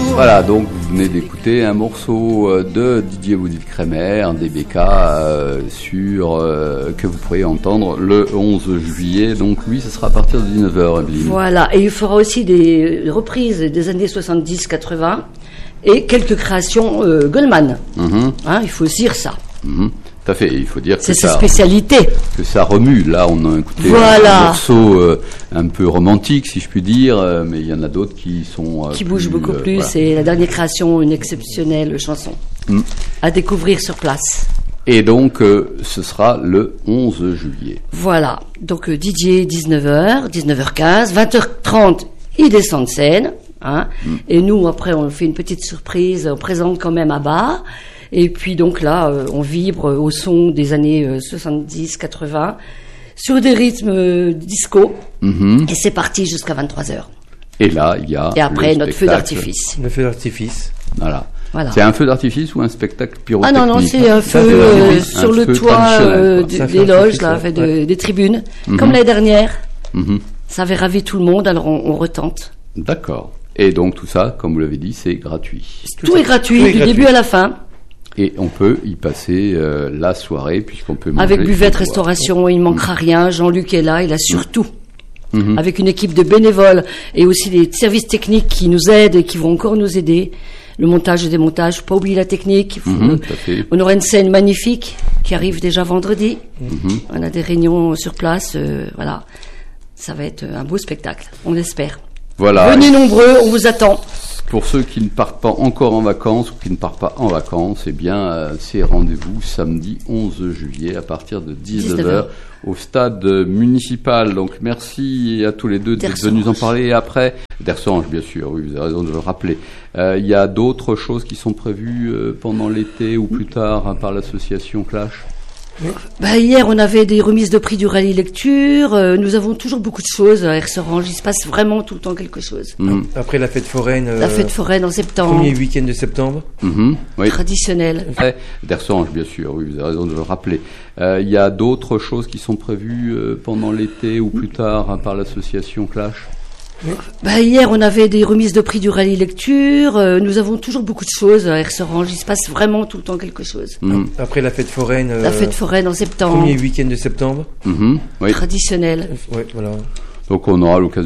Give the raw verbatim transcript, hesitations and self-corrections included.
Voilà, donc vous venez d'écouter un morceau de Didier Woodil-Kremer, un D B K euh, sur euh, que vous pourrez entendre le onze juillet. Donc lui, ce sera à partir de dix-neuf heures, Evelyne. Voilà, et il fera aussi des reprises des années soixante-dix quatre-vingts et quelques créations euh, Goldman. Mm-hmm. Hein, il faut dire ça. Mm-hmm. Tout à fait, il faut dire que c'est ça, sa spécialité. Que ça remue. Là, on a écouté voilà. un morceau euh, un peu romantique, si je puis dire, euh, mais il y en a d'autres qui sont euh, qui plus, bougent beaucoup euh, plus. Voilà. C'est la dernière création, une exceptionnelle chanson mm. à découvrir sur place. Et donc, euh, ce sera le onze juillet. Voilà. Donc euh, Didier, dix-neuf heures, dix-neuf heures quinze, vingt heures trente, il descend de scène. Hein, mm. Et nous, après, on fait une petite surprise, on présente quand même à bas. Et puis donc là, euh, on vibre au son des années euh, soixante-dix quatre-vingts sur des rythmes euh, disco. Mm-hmm. Et c'est parti jusqu'à vingt-trois heures. Et là, il y a Et après, le notre feu d'artifice. Le feu d'artifice. Voilà. Voilà. C'est un feu d'artifice ou un spectacle pyrotechnique? Ah non, non, c'est un feu euh, sur un le feu toit euh, de, des loges, là, fait, de, ouais. des tribunes, mm-hmm. comme l'année dernière. Mm-hmm. Ça avait ravi tout le monde, alors on, on retente. D'accord. Et donc tout ça, comme vous l'avez dit, c'est gratuit. Tout, tout est gratuit, tout est du gratuit. Début à la fin. Et on peut y passer euh, la soirée, puisqu'on peut manger. Avec buvette, restauration, il ne manquera mmh. rien. Jean-Luc est là, il a surtout. Mmh. Avec une équipe de bénévoles et aussi des services techniques qui nous aident et qui vont encore nous aider. Le montage et le démontage, faut pas oublier la technique. Mmh, euh, on aura une scène magnifique qui arrive déjà vendredi. Mmh. On a des réunions sur place, euh, voilà. Ça va être un beau spectacle, on l'espère. Voilà. Venez nombreux, on vous attend. Pour ceux qui ne partent pas encore en vacances ou qui ne partent pas en vacances, eh bien, euh, c'est rendez-vous samedi onze juillet à partir de dix-neuf heures au stade municipal. Donc, merci à tous les deux d'être venus en parler. Et après, d'Ersange, bien sûr, oui, vous avez raison de le rappeler. Euh, il y a d'autres choses qui sont prévues euh, pendant l'été ou plus tard hein, par l'association Clash? Bah, hier, on avait des remises de prix du rallye lecture. Euh, nous avons toujours beaucoup de choses à Ersange. Il se passe vraiment tout le temps quelque chose. Mmh. Après la fête foraine. Euh, la fête foraine en septembre. Premier week-end de septembre. Mmh. Oui. Traditionnel. D'Ersange, bien sûr. Oui, vous avez raison de le rappeler. Euh, il y a d'autres choses qui sont prévues euh, pendant l'été ou plus tard hein, par l'association Clash? Bah, hier, on avait des remises de prix du rallye lecture. Euh, nous avons toujours beaucoup de choses à Ersange. Il se passe vraiment tout le temps quelque chose. Mmh. Après la fête foraine. Euh, la fête foraine en septembre. Premier week-end de septembre. Mmh. Oui. Traditionnel. Ouais, voilà. Donc on aura l'occasion